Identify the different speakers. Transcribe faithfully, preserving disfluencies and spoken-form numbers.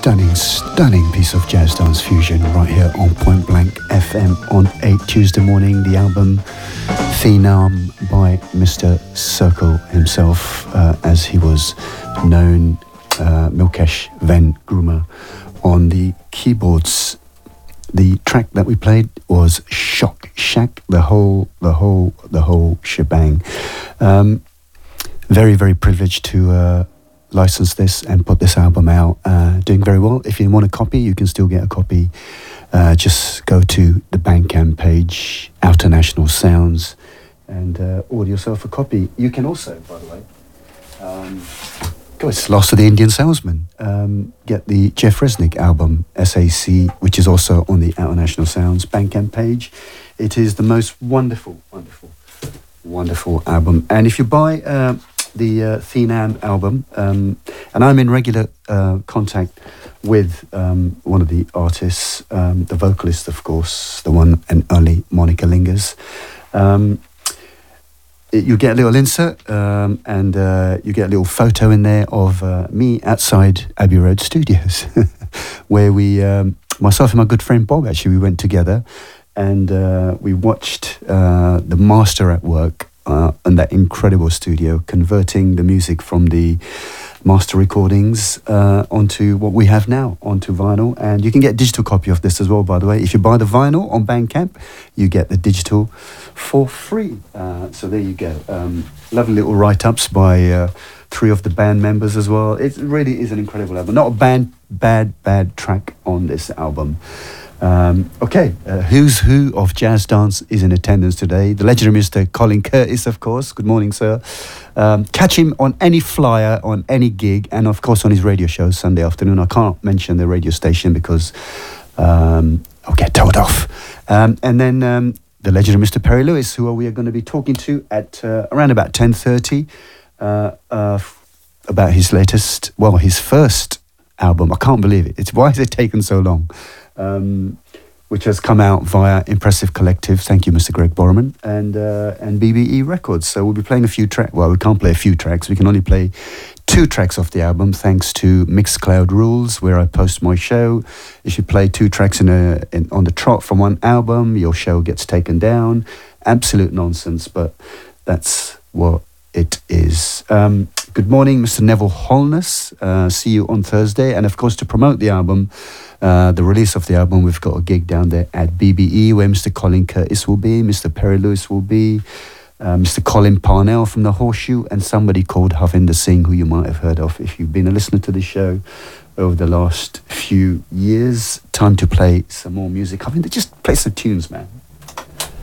Speaker 1: stunning, stunning piece of jazz dance fusion right here on Point Blank F M on eight Tuesday morning. The album Phenom by Mister Circle himself, uh, as he was known, uh, Milkesh Van Groomer on the keyboards. The track that we played was Shock Shack, the whole, the whole, the whole shebang. Um, very, very privileged to uh, license this and put this album out. Uh, doing very well. If you want a copy, you can still get a copy. Uh, just go to the Bandcamp page, Outer National Sounds, and uh, order yourself a copy. You can also, by the way, um, go, it's Lost of the Indian Salesman. Um, get the Jeff Resnick album, S A C, which is also on the Outer National Sounds Bandcamp page. It is the most wonderful, wonderful, wonderful album. And if you buy uh, the uh, Phenom album, um, and I'm in regular uh, contact with um, one of the artists, um, the vocalist, of course, the one and only Monica Lingers. Um, it, you get a little insert, um, and uh, you get a little photo in there of uh, me outside Abbey Road Studios, where we, um, myself and my good friend Bob, actually, we went together, and uh, we watched uh, the master at work Uh, in that incredible studio, converting the music from the master recordings uh, onto what we have now, onto vinyl. And you can get a digital copy of this as well, by the way. If you buy the vinyl on Bandcamp, you get the digital for free. Uh, so there you go. Um, lovely little write-ups by uh, three of the band members as well. It really is an incredible album. Not a band, bad, bad track on this album. Um, okay, uh, who's who of jazz dance is in attendance today? The legendary Mister Colin Curtis, of course. Good morning, sir. Um, catch him on any flyer, on any gig, and of course on his radio show Sunday afternoon. I can't mention the radio station because um, I'll get told off. Um, and then um, the legendary Mister Perry Lewis, who we are going to be talking to at uh, around about ten thirty uh, uh, about his latest, well, his first album. I can't believe it. It's why has it taken so long? Um, which has come out via Impressive Collective. Thank you, Mister Greg Borman, and uh, and B B E Records. So we'll be playing a few tracks. Well, we can't play a few tracks. We can only play two tracks off the album, thanks to Mixcloud Rules, where I post my show. If you play two tracks in a in, on the trot from one album, your show gets taken down. Absolute nonsense, but that's what it is. Um, good morning, Mister Neville Holness. Uh, see you on Thursday. And of course, to promote the album, uh, the release of the album, we've got a gig down there at B B E where Mister Colin Curtis will be, Mister Perry Lewis will be, uh, Mister Colin Parnell from the Horseshoe, and somebody called Havinder Singh, who you might have heard of if you've been a listener to the show over the last few years. Time to play some more music. Havinder, just play some tunes, man.